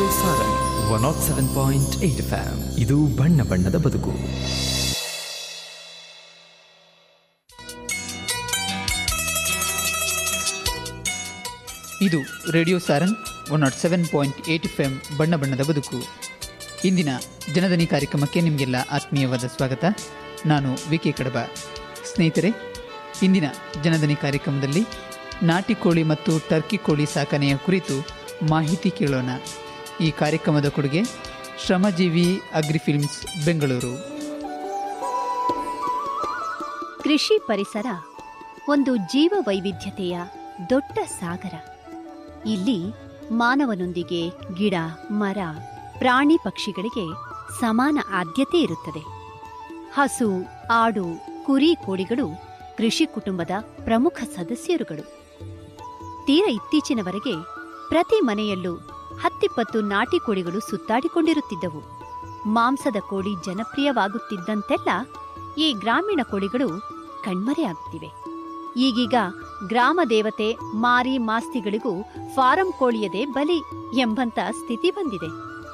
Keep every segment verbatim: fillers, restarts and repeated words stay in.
ಸಾರನ್ one not seven point eight F M. ಇದು ಬಣ್ಣ ಬಣ್ಣದ ಬದುಕು. ಇದು radio ಸಾರನ್ one not seven point eight F M ಬಣ್ಣ ಬಣ್ಣದ ಬದುಕು. ಇಂದಿನ ಜನದನಿ ಕಾರ್ಯಕ್ರಮಕ್ಕೆ ನಿಮಗೆಲ್ಲ ಆತ್ಮೀಯವಾದ ಸ್ವಾಗತ. ನಾನು ವಿ ಕೆ ಕಡಬ. ಸ್ನೇಹಿತರೆ, ಇಂದಿನ ಜನದನಿ ಕಾರ್ಯಕ್ರಮದಲ್ಲಿ ನಾಟಿ ಕೋಳಿ ಮತ್ತು ಟರ್ಕಿ ಕೋಳಿ ಸಾಕಣೆಯ ಕುರಿತು ಮಾಹಿತಿ ಕೇಳೋಣ. ಈ ಕಾರ್ಯಕ್ರಮದ ಕೊಡುಗೆ ಶ್ರಮಜೀವಿ ಅಗ್ರಿಫಿಲ್ಮ್ಸ್ ಬೆಂಗಳೂರು. ಕೃಷಿ ಪರಿಸರ ಒಂದು ಜೀವ ವೈವಿಧ್ಯತೆಯ ದೊಡ್ಡ ಸಾಗರ. ಇಲ್ಲಿ ಮಾನವನೊಂದಿಗೆ ಗಿಡ, ಮರ, ಪ್ರಾಣಿ, ಪಕ್ಷಿಗಳಿಗೆ ಸಮಾನ ಆದ್ಯತೆ ಇರುತ್ತದೆ. ಹಸು, ಆಡು, ಕುರಿ, ಕೋಳಿಗಳು ಕೃಷಿ ಕುಟುಂಬದ ಪ್ರಮುಖ ಸದಸ್ಯರುಗಳು. ತೀರ ಇತ್ತೀಚಿನವರೆಗೆ ಪ್ರತಿ ಮನೆಯಲ್ಲೂ ಹತ್ತಿಪ್ಪತ್ತು ನಾಟಿ ಕೋಳಿಗಳು ಸುತ್ತಾಡಿಕೊಂಡಿರುತ್ತಿದ್ದವು. ಮಾಂಸದ ಕೋಳಿ ಜನಪ್ರಿಯವಾಗುತ್ತಿದ್ದಂತೆಲ್ಲ ಈ ಗ್ರಾಮೀಣ ಕೋಳಿಗಳು ಕಣ್ಮರೆಯಾಗುತ್ತಿವೆ. ಈಗೀಗ ಗ್ರಾಮ ದೇವತೆ ಮಾರಿ ಮಾಸ್ತಿಗಳಿಗೂ ಫಾರಂ ಕೋಳಿಯದೇ ಬಲಿ ಎಂಬಂತ ಸ್ಥಿತಿ ಬಂದಿದೆ.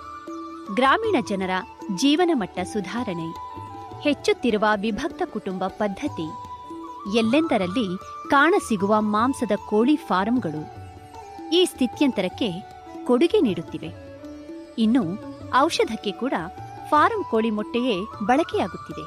ಗ್ರಾಮೀಣ ಜನರ ಜೀವನ ಮಟ್ಟ ಸುಧಾರಣೆ, ಹೆಚ್ಚುತ್ತಿರುವ ವಿಭಕ್ತ ಕುಟುಂಬ ಪದ್ಧತಿ, ಎಲ್ಲೆಂದರಲ್ಲಿ ಕಾಣಸಿಗುವ ಮಾಂಸದ ಕೋಳಿ ಫಾರಂಗಳು ಈ ಸ್ಥಿತ್ಯಂತರಕ್ಕೆ ಕೊಡುಗೆ ನೀಡುತ್ತಿವೆ. ಇನ್ನು ಔಷಧಕ್ಕೆ ಕೂಡ ಫಾರಂ ಕೋಳಿ ಮೊಟ್ಟೆಯೇ ಬಳಕೆಯಾಗುತ್ತಿದೆ.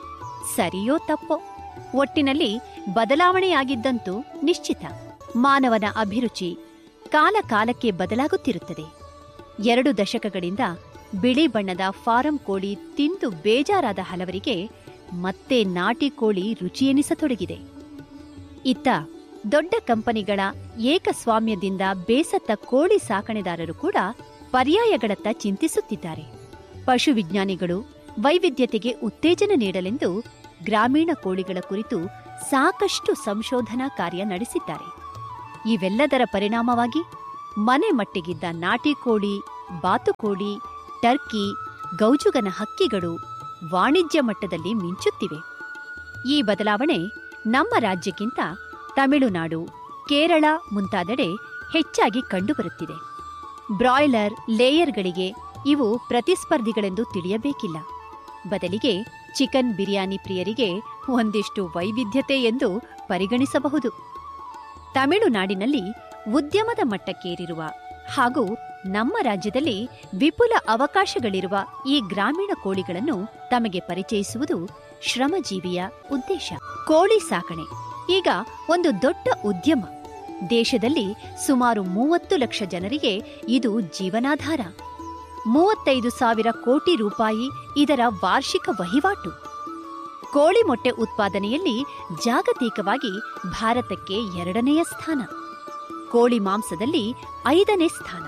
ಸರಿಯೋ ತಪ್ಪೋ, ಒಟ್ಟಿನಲ್ಲಿ ಬದಲಾವಣೆಯಾಗಿದ್ದಂತೂ ನಿಶ್ಚಿತ. ಮಾನವನ ಅಭಿರುಚಿ ಕಾಲ ಕಾಲಕ್ಕೆ ಬದಲಾಗುತ್ತಿರುತ್ತದೆ. ಎರಡು ದಶಕಗಳಿಂದ ಬಿಳಿ ಬಣ್ಣದ ಫಾರಂ ಕೋಳಿ ತಿಂದು ಬೇಜಾರಾದ ಹಲವರಿಗೆ ಮತ್ತೆ ನಾಟಿ ಕೋಳಿ ರುಚಿಯೆನಿಸತೊಡಗಿದೆ. ಇತ್ತ ದೊಡ್ಡ ಕಂಪನಿಗಳ ಏಕಸ್ವಾಮ್ಯದಿಂದ ಬೇಸತ್ತ ಕೋಳಿ ಸಾಕಣೆದಾರರು ಕೂಡ ಪರ್ಯಾಯಗಳತ್ತ ಚಿಂತಿಸುತ್ತಿದ್ದಾರೆ. ಪಶುವಿಜ್ಞಾನಿಗಳು ವೈವಿಧ್ಯತೆಗೆ ಉತ್ತೇಜನ ನೀಡಲೆಂದು ಗ್ರಾಮೀಣ ಕೋಳಿಗಳ ಕುರಿತು ಸಾಕಷ್ಟು ಸಂಶೋಧನಾ ಕಾರ್ಯ ನಡೆಸಿದ್ದಾರೆ. ಇವೆಲ್ಲದರ ಪರಿಣಾಮವಾಗಿ ಮನೆ ಮಟ್ಟಿಗಿದ್ದ ನಾಟಿ ಕೋಳಿ, ಬಾತುಕೋಳಿ, ಟರ್ಕಿ, ಗೌಜುಗನ ಹಕ್ಕಿಗಳು ವಾಣಿಜ್ಯ ಮಟ್ಟದಲ್ಲಿ ಮಿಂಚುತ್ತಿವೆ. ಈ ಬದಲಾವಣೆ ನಮ್ಮ ರಾಜ್ಯಕ್ಕಿಂತ ತಮಿಳುನಾಡು, ಕೇರಳ ಮುಂತಾದೆಡೆ ಹೆಚ್ಚಾಗಿ ಕಂಡುಬರುತ್ತಿದೆ. ಬ್ರಾಯ್ಲರ್, ಲೇಯರ್ಗಳಿಗೆ ಇವು ಪ್ರತಿಸ್ಪರ್ಧಿಗಳೆಂದು ತಿಳಿಯಬೇಕಿಲ್ಲ. ಬದಲಿಗೆ ಚಿಕನ್ ಬಿರಿಯಾನಿ ಪ್ರಿಯರಿಗೆ ಒಂದಿಷ್ಟು ವೈವಿಧ್ಯತೆ ಎಂದು ಪರಿಗಣಿಸಬಹುದು. ತಮಿಳುನಾಡಿನಲ್ಲಿ ಉದ್ಯಮದ ಮಟ್ಟಕ್ಕೇರಿರುವ ಹಾಗೂ ನಮ್ಮ ರಾಜ್ಯದಲ್ಲಿ ವಿಪುಲ ಅವಕಾಶಗಳಿರುವ ಈ ಗ್ರಾಮೀಣ ಕೋಳಿಗಳನ್ನು ತಮಗೆ ಪರಿಚಯಿಸುವುದು ಶ್ರಮಜೀವಿಯ ಉದ್ದೇಶ. ಕೋಳಿ ಸಾಕಣೆ ಈಗ ಒಂದು ದೊಡ್ಡ ಉದ್ಯಮ. ದೇಶದಲ್ಲಿ ಸುಮಾರು ಮೂವತ್ತು ಲಕ್ಷ ಜನರಿಗೆ ಇದು ಜೀವನಾಧಾರ. ಮೂವತ್ತೈದು ಸಾವಿರ ಕೋಟಿ ರೂಪಾಯಿ ಇದರ ವಾರ್ಷಿಕ ವಹಿವಾಟು. ಕೋಳಿ ಮೊಟ್ಟೆ ಉತ್ಪಾದನೆಯಲ್ಲಿ ಜಾಗತಿಕವಾಗಿ ಭಾರತಕ್ಕೆ ಎರಡನೆಯ ಸ್ಥಾನ, ಕೋಳಿ ಮಾಂಸದಲ್ಲಿ ಐದನೇ ಸ್ಥಾನ.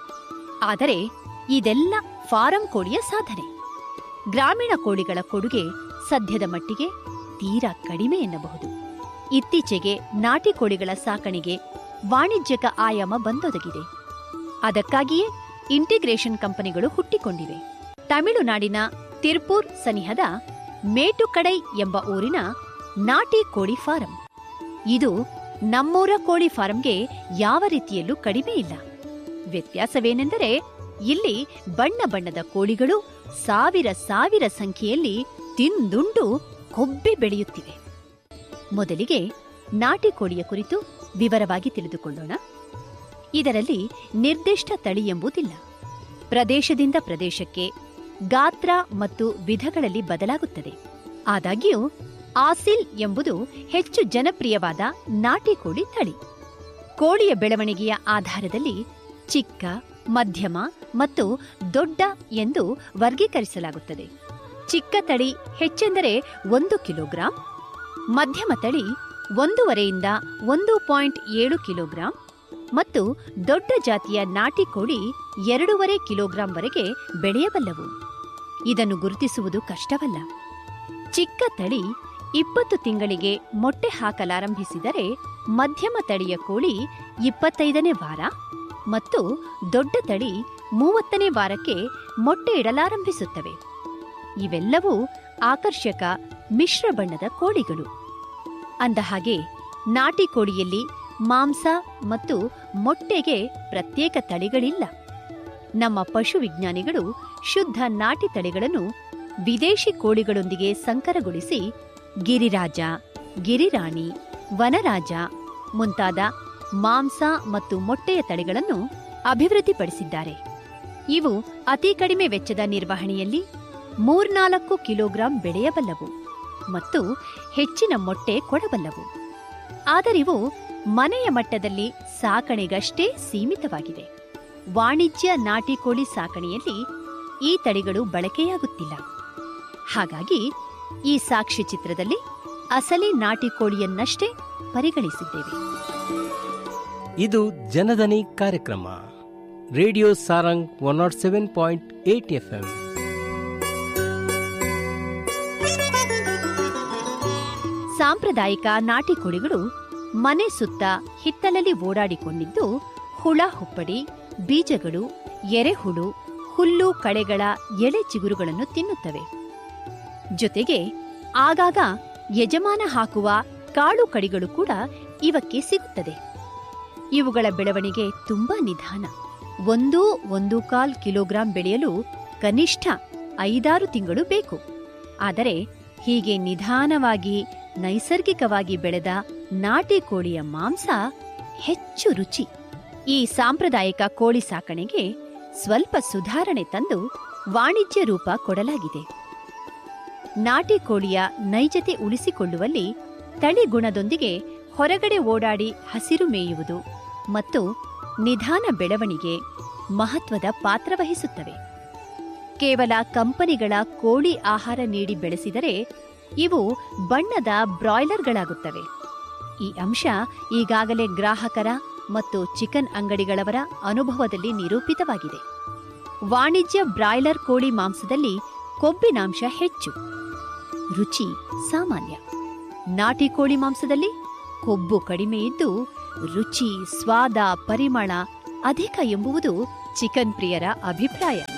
ಆದರೆ ಇದೆಲ್ಲ ಫಾರಂ ಕೋಳಿಯ ಸಾಧನೆ. ಗ್ರಾಮೀಣ ಕೋಳಿಗಳ ಕೊಡುಗೆ ಸದ್ಯದ ಮಟ್ಟಿಗೆ ತೀರಾ ಕಡಿಮೆ ಎನ್ನಬಹುದು. ಇತ್ತೀಚೆಗೆ ನಾಟಿ ಕೋಳಿಗಳ ಸಾಕಣೆಗೆ ವಾಣಿಜ್ಯಕ ಆಯಾಮ ಬಂದೊದಗಿದೆ. ಅದಕ್ಕಾಗಿಯೇ ಇಂಟಿಗ್ರೇಷನ್ ಕಂಪನಿಗಳು ಹುಟ್ಟಿಕೊಂಡಿವೆ. ತಮಿಳುನಾಡಿನ ತಿರುಪೂರ್ ಸನಿಹದ ಮೇಟುಕಡೈ ಎಂಬ ಊರಿನ ನಾಟಿ ಕೋಳಿ ಫಾರಂ ಇದು ನಮ್ಮೂರ ಕೋಳಿ ಫಾರಂಗೆ ಯಾವ ರೀತಿಯಲ್ಲೂ ಕಡಿಮೆ ಇಲ್ಲ. ವ್ಯತ್ಯಾಸವೇನೆಂದರೆ ಇಲ್ಲಿ ಬಣ್ಣ ಬಣ್ಣದ ಕೋಳಿಗಳು ಸಾವಿರ ಸಾವಿರ ಸಂಖ್ಯೆಯಲ್ಲಿ ತಿಂದುಂಡು ಕೊಬ್ಬಿ ಬೆಳೆಯುತ್ತಿವೆ. ಮೊದಲಿಗೆ ನಾಟಿ ಕೋಳಿಯ ಕುರಿತು ವಿವರವಾಗಿ ತಿಳಿದುಕೊಳ್ಳೋಣ. ಇದರಲ್ಲಿ ನಿರ್ದಿಷ್ಟ ತಳಿ ಎಂಬುದಿಲ್ಲ. ಪ್ರದೇಶದಿಂದ ಪ್ರದೇಶಕ್ಕೆ ಗಾತ್ರ ಮತ್ತು ವಿಧಗಳಲ್ಲಿ ಬದಲಾಗುತ್ತದೆ. ಆದಾಗ್ಯೂ ಆಸಿಲ್ ಎಂಬುದು ಹೆಚ್ಚು ಜನಪ್ರಿಯವಾದ ನಾಟಿ ಕೋಳಿ ತಳಿ. ಕೋಳಿಯ ಬೆಳವಣಿಗೆಯ ಆಧಾರದಲ್ಲಿ ಚಿಕ್ಕ, ಮಧ್ಯಮ ಮತ್ತು ದೊಡ್ಡ ಎಂದು ವರ್ಗೀಕರಿಸಲಾಗುತ್ತದೆ. ಚಿಕ್ಕ ತಳಿ ಹೆಚ್ಚೆಂದರೆ ಒಂದು ಕಿಲೋಗ್ರಾಂ, ಮಧ್ಯಮ ತಳಿ ಒಂದೂವರೆಯಿಂದ ಒಂದು ಪಾಯಿಂಟ್ ಏಳು ಕಿಲೋಗ್ರಾಂ ಮತ್ತು ದೊಡ್ಡ ಜಾತಿಯ ನಾಟಿ ಕೋಳಿ ಎರಡೂವರೆ ಕಿಲೋಗ್ರಾಂವರೆಗೆ ಬೆಳೆಯಬಲ್ಲವು. ಇದನ್ನು ಗುರುತಿಸುವುದು ಕಷ್ಟವಲ್ಲ. ಚಿಕ್ಕ ತಳಿ ಇಪ್ಪತ್ತು ತಿಂಗಳಿಗೆ ಮೊಟ್ಟೆ ಹಾಕಲಾರಂಭಿಸಿದರೆ ಮಧ್ಯಮ ತಳಿಯ ಕೋಳಿ ಇಪ್ಪತ್ತೈದನೇ ವಾರ ಮತ್ತು ದೊಡ್ಡ ತಳಿ ಮೂವತ್ತನೇ ವಾರಕ್ಕೆ ಮೊಟ್ಟೆ ಇಡಲಾರಂಭಿಸುತ್ತವೆ. ಇವೆಲ್ಲವೂ ಆಕರ್ಷಕ ಮಿಶ್ರ ಬಣ್ಣದ ಕೋಳಿಗಳು. ಅಂದಹಾಗೆ ನಾಟಿ ಕೋಳಿಯಲ್ಲಿ ಮಾಂಸ ಮತ್ತು ಮೊಟ್ಟೆಗೆ ಪ್ರತ್ಯೇಕ ತಳಿಗಳಿಲ್ಲ. ನಮ್ಮ ಪಶು ವಿಜ್ಞಾನಿಗಳು ಶುದ್ಧ ನಾಟಿ ತಳಿಗಳನ್ನು ವಿದೇಶಿ ಕೋಳಿಗಳೊಂದಿಗೆ ಸಂಕರಗೊಳಿಸಿ ಗಿರಿರಾಜ, ಗಿರಿರಾಣಿ, ವನರಾಜ ಮುಂತಾದ ಮಾಂಸ ಮತ್ತು ಮೊಟ್ಟೆಯ ತಳಿಗಳನ್ನು ಅಭಿವೃದ್ಧಿಪಡಿಸಿದ್ದಾರೆ. ಇವು ಅತಿ ಕಡಿಮೆ ವೆಚ್ಚದ ನಿರ್ವಹಣೆಯಲ್ಲಿ ಮೂರ್ನಾಲ್ಕು ಕಿಲೋಗ್ರಾಂ ಬೆಳೆಯಬಲ್ಲವು ಮತ್ತು ಹೆಚ್ಚಿನ ಮೊಟ್ಟೆ ಕೊಡಬಲ್ಲವು. ಆದರಿವು ಮನೆಯ ಮಟ್ಟದಲ್ಲಿ ಸಾಕಣೆಗಷ್ಟೇ ಸೀಮಿತವಾಗಿದೆ. ವಾಣಿಜ್ಯ ನಾಟಿ ಕೋಳಿ ಸಾಕಣೆಯಲ್ಲಿ ಈ ತಳಿಗಳು ಬಳಕೆಯಾಗುತ್ತಿಲ್ಲ. ಹಾಗಾಗಿ ಈ ಸಾಕ್ಷ್ಯಚಿತ್ರದಲ್ಲಿ ಅಸಲಿ ನಾಟಿ ಕೋಳಿಯನ್ನಷ್ಟೇ ಪರಿಗಣಿಸಿದ್ದೇವೆ. ಇದು ಜನಧನಿ ಕಾರ್ಯಕ್ರಮ, radio Sarang one not seven point eight F M. ಸಾಂಪ್ರದಾಯಿಕ ನಾಟಿ ಕೋಳಿಗಳು ಮನೆ ಸುತ್ತ ಹಿತ್ತಲಲ್ಲಿ ಓಡಾಡಿಕೊಂಡಿದ್ದು ಹುಳ ಹುಪ್ಪಡಿ, ಬೀಜಗಳು, ಎರೆಹುಳು, ಹುಲ್ಲು ಕಳೆಗಳ ಎಳೆ ಚಿಗುರುಗಳನ್ನು ತಿನ್ನುತ್ತವೆ. ಜೊತೆಗೆ ಆಗಾಗ ಯಜಮಾನ ಹಾಕುವ ಕಾಳು ಕಡಿಗಳು ಕೂಡ ಇವಕ್ಕೆ ಸಿಗುತ್ತದೆ. ಇವುಗಳ ಬೆಳವಣಿಗೆ ತುಂಬಾ ನಿಧಾನ. ಒಂದು ಒಂದು ಕಾಲ್ ಕಿಲೋಗ್ರಾಂ ಬೆಳೆಯಲು ಕನಿಷ್ಠ ಐದಾರು ತಿಂಗಳು ಬೇಕು. ಆದರೆ ಹೀಗೆ ನಿಧಾನವಾಗಿ ನೈಸರ್ಗಿಕವಾಗಿ ಬೆಳೆದ ನಾಟಿ ಕೋಳಿಯ ಮಾಂಸ ಹೆಚ್ಚು ರುಚಿ. ಈ ಸಾಂಪ್ರದಾಯಿಕ ಕೋಳಿ ಸಾಕಣೆಗೆ ಸ್ವಲ್ಪ ಸುಧಾರಣೆ ತಂದು ವಾಣಿಜ್ಯ ರೂಪ ಕೊಡಲಾಗಿದೆ. ನಾಟಿ ಕೋಳಿಯ ನೈಜತೆ ಉಳಿಸಿಕೊಳ್ಳುವಲ್ಲಿ ತಳಿ ಗುಣದೊಂದಿಗೆ ಹೊರಗಡೆ ಓಡಾಡಿ ಹಸಿರು ಮೇಯುವುದು ಮತ್ತು ನಿಧಾನ ಬೆಳವಣಿಗೆ ಮಹತ್ವದ ಪಾತ್ರ ವಹಿಸುತ್ತವೆ. ಕೇವಲ ಕಂಪನಿಗಳ ಕೋಳಿ ಆಹಾರ ನೀಡಿ ಬೆಳೆಸಿದರೆ ಇವು ಬಣ್ಣದ ಬ್ರಾಯ್ಲರ್ಗಳಾಗುತ್ತವೆ. ಈ ಅಂಶ ಈಗಾಗಲೇ ಗ್ರಾಹಕರ ಮತ್ತು ಚಿಕನ್ ಅಂಗಡಿಗಳವರ ಅನುಭವದಲ್ಲಿ ನಿರೂಪಿತವಾಗಿದೆ. ವಾಣಿಜ್ಯ ಬ್ರಾಯ್ಲರ್ ಕೋಳಿ ಮಾಂಸದಲ್ಲಿ ಕೊಬ್ಬಿನಾಂಶ ಹೆಚ್ಚು, ರುಚಿ ಸಾಮಾನ್ಯ. ನಾಟಿ ಕೋಳಿ ಮಾಂಸದಲ್ಲಿ ಕೊಬ್ಬು ಕಡಿಮೆ ಇದ್ದು ರುಚಿ, ಸ್ವಾದ, ಪರಿಮಳ ಅಧಿಕ ಎಂಬುವುದು ಚಿಕನ್ ಪ್ರಿಯರ ಅಭಿಪ್ರಾಯ.